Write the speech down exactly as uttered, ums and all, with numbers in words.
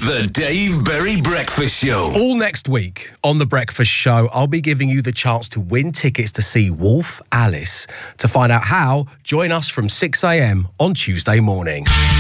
The Dave Berry Breakfast Show. All next week on The Breakfast Show, I'll be giving you the chance to win tickets to see Wolf Alice. To find out how, join us from six a m on Tuesday morning.